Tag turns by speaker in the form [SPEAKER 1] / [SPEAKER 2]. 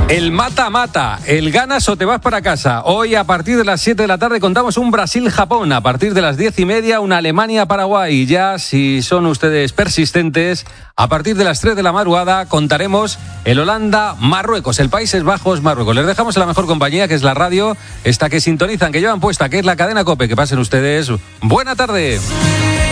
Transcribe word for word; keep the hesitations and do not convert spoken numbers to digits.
[SPEAKER 1] El mata-mata, el ganas o te vas para casa. Hoy a partir de las siete de la tarde contamos un Brasil-Japón. A partir de las diez y media una Alemania-Paraguay. Y ya, si son ustedes persistentes, a partir de las tres de la madrugada contaremos el Holanda-Marruecos, el Países Bajos-Marruecos. Les dejamos en la mejor compañía, que es la radio, esta que sintonizan, que llevan puesta, que es la cadena COPE. Que pasen ustedes buena tarde.